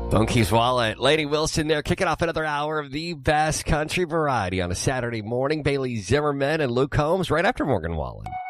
Funky's Wallet. Lady Wilson there, kicking off another hour of the best country variety on a Saturday morning. Bailey Zimmerman and Luke Combs right after Morgan Wallen.